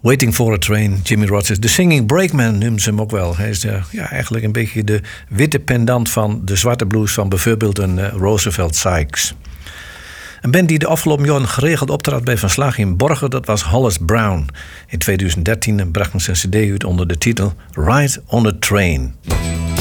Waiting for a Train, Jimmy Rogers. De Singing Brakeman noemen ze hem ook wel. Hij is eigenlijk een beetje de witte pendant van de zwarte blues van bijvoorbeeld een Roosevelt Sykes. Een band die de afgelopen jaren geregeld optrad bij Van Slag in Borger, dat was Hollis Brown. In 2013 brachten ze een cd uit onder de titel Ride on a Train.